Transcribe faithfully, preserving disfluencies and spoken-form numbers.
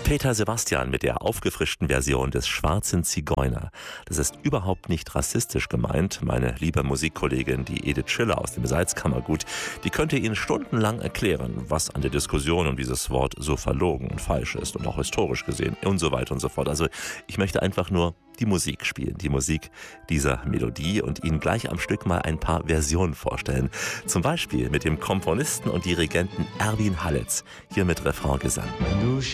Peter Sebastian mit der aufgefrischten Version des Schwarzen Zigeuner. Das ist überhaupt nicht rassistisch gemeint. Meine liebe Musikkollegin, die Edith Schiller aus dem Salzkammergut, die könnte Ihnen stundenlang erklären, was an der Diskussion um dieses Wort so verlogen und falsch ist und auch historisch gesehen und so weiter und so fort. Also ich möchte einfach nur die Musik spielen, die Musik dieser Melodie und Ihnen gleich am Stück mal ein paar Versionen vorstellen. Zum Beispiel mit dem Komponisten und Dirigenten Erwin Hallitz, hier mit Refraingesang.